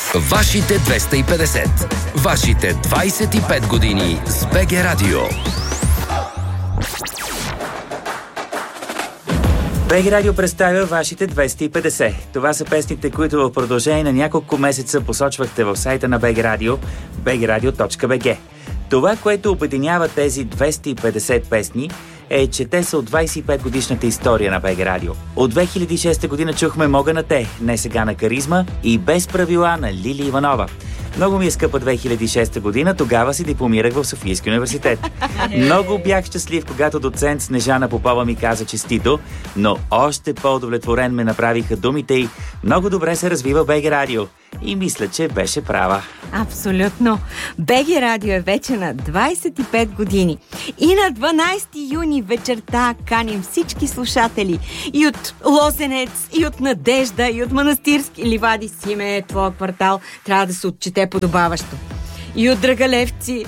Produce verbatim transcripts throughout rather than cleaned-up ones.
Вашите двеста и петдесет. Вашите двайсет и пет години с БГ Радио. БГ Радио представя вашите двеста и петдесет. Това са песните, които в продължение на няколко месеца посочвахте в сайта на БГ Радио, би джи радио точка би джи. Това, което обединява тези двеста и петдесет песни, е, че те са от двайсет и пет годишната история на БГ Радио. От две хиляди и шеста година чухме "Мога на те", "Не сега" на Каризма и "Без правила" на Лили Иванова. Много ми е скъпа две хиляди и шеста година, тогава си дипломирах в Софийския университет. Много бях щастлив, когато доцент Снежана Попова ми каза честито, но още по-удовлетворен ме направиха думите й: "Много добре се развива БГ Радио." И мисля, че беше права. Абсолютно. БГ Радио е вече на двайсет и пет години. И на дванайсети юни вечерта каним всички слушатели и от Лозенец, и от Надежда, и от Манастирски ливади. Симе, твоя квартал трябва да се отчете подобаващо. И от Драгалевци,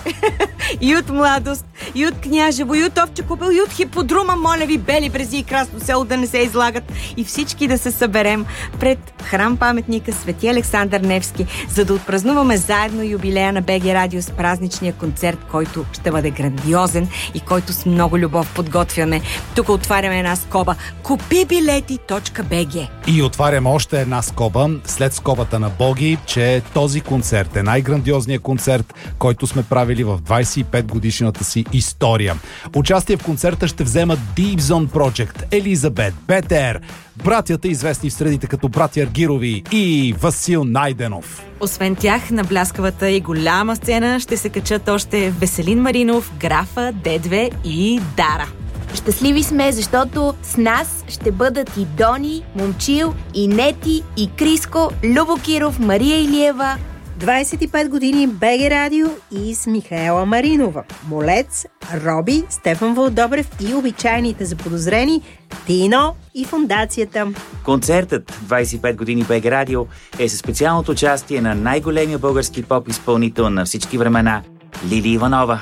и от Младост, и от Княжево, и от Овча купел, и от Хиподрума, моля ви, Бели Брези и Красно село да не се излагат, и всички да се съберем пред храм паметника Свети Александър Невски, за да отпразнуваме заедно юбилея на БГ Радио с празничния концерт, който ще бъде грандиозен и който с много любов подготвяме. Тук отваряме една скоба: купи билети точка би джи. И отваряме още една скоба, след скобата на Боги, че този концерт е най-грандиозният концерт, който сме правили в двайсет и пет годишната си история. Участие в концерта ще вземат Deep Zone Project, Елизабет, БТР, братята, известни в средите като братя Аргирови, и Васил Найденов. Освен тях, на бляскавата и голяма сцена ще се качат още Веселин Маринов, Графа, Дедве и Дара. Щастливи сме, защото с нас ще бъдат и Дони, Момчил, и Нети, и Криско, Любо Киров, Мария Илиева. двайсет и пет години БГ Радио и с Михаела Маринова, Молец, Роби, Стефан Вълдобрев и обичайните заподозрени Тино и Фондацията. Концертът двайсет и пет години БГ Радио е със специалното участие на най-големия български поп изпълнител на всички времена — Лили Иванова.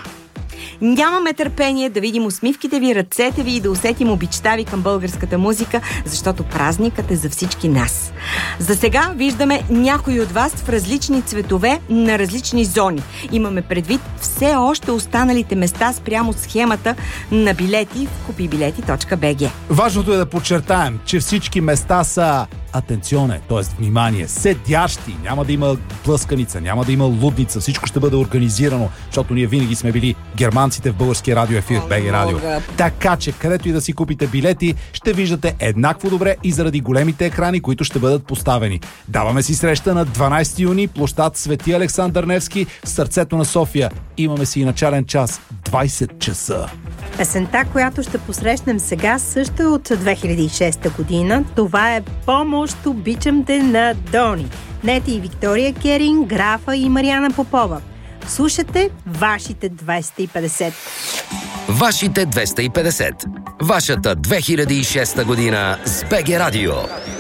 Нямаме търпение да видим усмивките ви, ръцете ви и да усетим обичта ви към българската музика, защото празникът е за всички нас. За сега виждаме някои от вас в различни цветове на различни зони. Имаме предвид все още останалите места спрямо схемата на билети в купи билети точка би джи. Важното е да подчертаем, че всички места са атенционе, т.е. внимание, седящи. Няма да има плъсканица, няма да има лудница. Всичко ще бъде организирано, защото ние винаги сме били германците в българския радиоефир, БГ Радио. Така че, където и да си купите билети, ще виждате еднакво добре и заради големите екрани, които ще бъдат поставени. Даваме си среща на дванайсети юни, площад Свети Александър Невски, сърцето на София. Имаме си и начален час, двайсет часа. Песента, която ще посрещнем сега, също е от две хиляди и шеста година. Това е "Помощ, обичам те" на Дони, Нети и Виктория Керин, Графа и Мариана Попова. Слушате вашите двайсет и петдесет. Вашите двеста и петдесет. Вашата две хиляди и шеста година с БГ Радио.